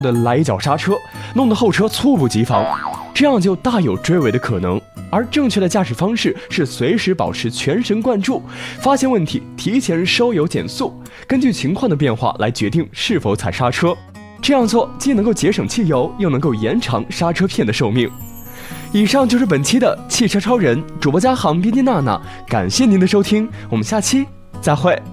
的来一脚刹车，弄得后车猝不及防，这样就大有追尾的可能。而正确的驾驶方式是随时保持全神贯注，发现问题提前收油减速，根据情况的变化来决定是否踩刹车。这样做既能够节省汽油，又能够延长刹车片的寿命。以上就是本期的汽车超人，主播嘉航、编辑娜娜，感谢您的收听，我们下期再会。